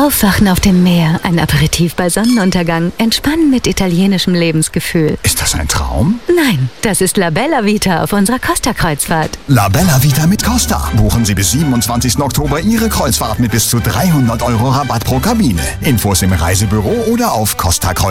Aufwachen auf dem Meer, ein Aperitif bei Sonnenuntergang, Entspannen mit italienischem Lebensgefühl. Ist das ein Traum? Nein, das ist La Bella Vita auf unserer Costa-Kreuzfahrt. La Bella Vita mit Costa. Buchen Sie bis 27. Oktober Ihre Kreuzfahrt mit bis zu 300 € Rabatt pro Kabine. Infos im Reisebüro oder auf costakreuzfahrt.de.